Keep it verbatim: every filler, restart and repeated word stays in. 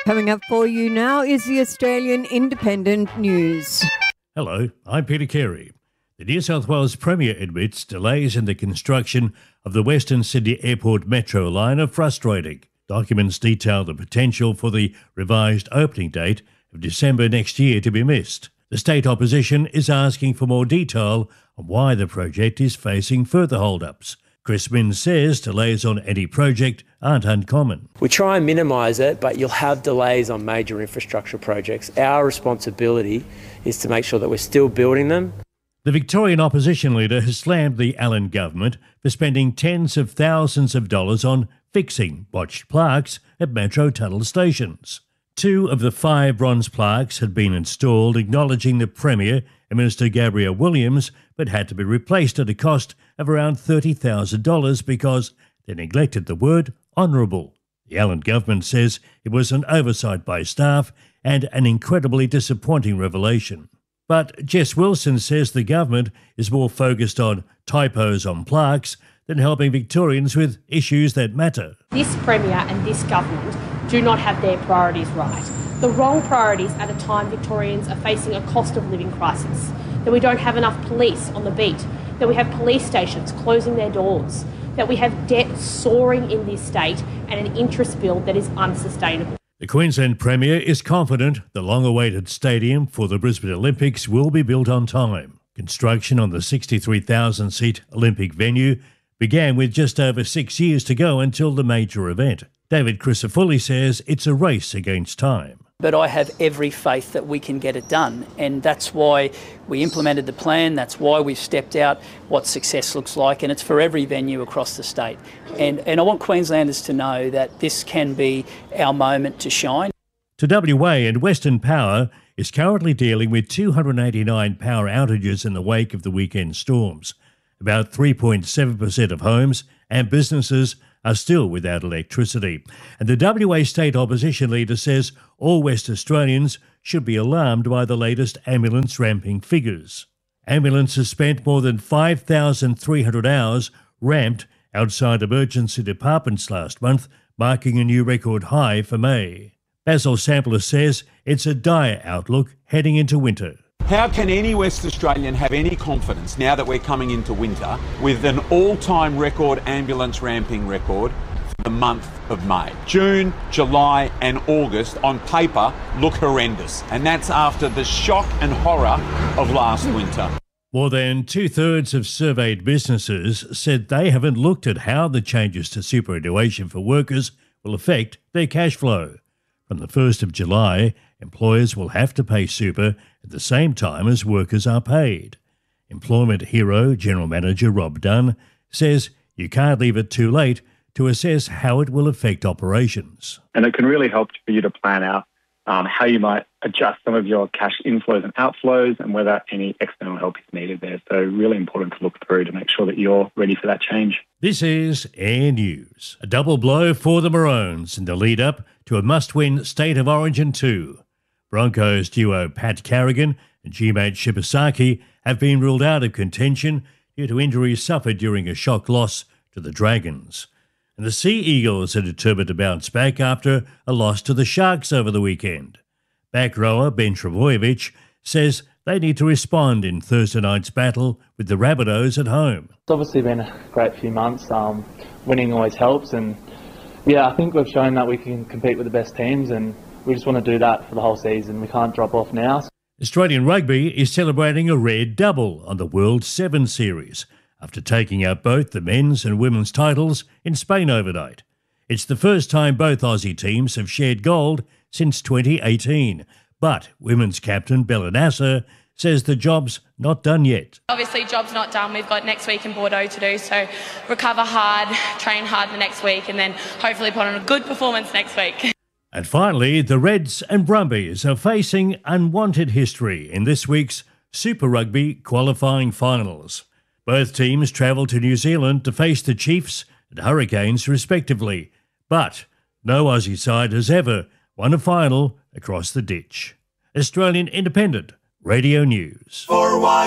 Coming up for you now is the Australian Independent News. Hello, I'm Peter Carey. The New South Wales Premier admits delays in the construction of the Western Sydney Airport Metro line are frustrating. Documents detail the potential for the revised opening date of December next year to be missed. The state opposition is asking for more detail on why the project is facing further hold-ups. Chris Minns says delays on any project aren't uncommon. We try and minimise it, but you'll have delays on major infrastructure projects. Our responsibility is to make sure that we're still building them. The Victorian opposition leader has slammed the Allen government for spending tens of thousands of dollars on fixing botched plaques at Metro tunnel stations. Two of the five bronze plaques had been installed acknowledging the Premier and Minister Gabrielle Williams, but had to be replaced at a cost of around thirty thousand dollars because they neglected the word honourable. The Allen government says it was an oversight by staff and an incredibly disappointing revelation. But Jess Wilson says the government is more focused on typos on plaques than helping Victorians with issues that matter. This Premier and this government do not have their priorities right. The wrong priorities at a time Victorians are facing a cost of living crisis, that we don't have enough police on the beat, that we have police stations closing their doors, that we have debt soaring in this state and an interest bill that is unsustainable. The Queensland Premier is confident the long-awaited stadium for the Brisbane Olympics will be built on time. Construction on the sixty-three thousand seat Olympic venue began with just over six years to go until the major event. David Crisafulli says it's a race against time. But I have every faith that we can get it done, and that's why we implemented the plan, that's why we've stepped out what success looks like, and it's for every venue across the state. And, and I want Queenslanders to know that this can be our moment to shine. To W A, and Western Power is currently dealing with two hundred eighty-nine power outages in the wake of the weekend storms. About three point seven percent of homes and businesses are still without electricity. And the W A state opposition leader says all West Australians should be alarmed by the latest ambulance ramping figures. Ambulances spent more than five thousand three hundred hours ramped outside emergency departments last month, marking a new record high for May. Basil Sampler says it's a dire outlook heading into winter. How can any West Australian have any confidence now that we're coming into winter with an all-time record ambulance ramping record for the month of May? June, July and August on paper look horrendous, and that's after the shock and horror of last winter. More than two-thirds of surveyed businesses said they haven't looked at how the changes to superannuation for workers will affect their cash flow. From the first of July, employers will have to pay super at the same time as workers are paid. Employment Hero General Manager Rob Dunn says you can't leave it too late to assess how it will affect operations. And it can really help for you to plan out um, how you might adjust some of your cash inflows and outflows and whether any external help is needed there. So really important to look through to make sure that you're ready for that change. This is Air News. A double blow for the Maroons in the lead-up to a must-win State of Origin two. Broncos duo Pat Carrigan and G-Mate Shibasaki have been ruled out of contention due to injuries suffered during a shock loss to the Dragons. And the Sea Eagles are determined to bounce back after a loss to the Sharks over the weekend. Back rower Ben Trebojevic says they need to respond in Thursday night's battle with the Rabbitohs at home. It's obviously been a great few months. Um, winning always helps, and yeah, I think we've shown that we can compete with the best teams, and we just want to do that for the whole season. We can't drop off now. Australian rugby is celebrating a rare double on the World Seven Series after taking out both the men's and women's titles in Spain overnight. It's the first time both Aussie teams have shared gold since twenty eighteen, but women's captain Bella Nasser says the job's not done yet. Obviously, job's not done. We've got next week in Bordeaux to do, so recover hard, train hard the next week, and then hopefully put on a good performance next week. And finally, the Reds and Brumbies are facing unwanted history in this week's Super Rugby qualifying finals. Both teams travel to New Zealand to face the Chiefs and Hurricanes respectively, but no Aussie side has ever won a final across the ditch. Australian Independent Radio News.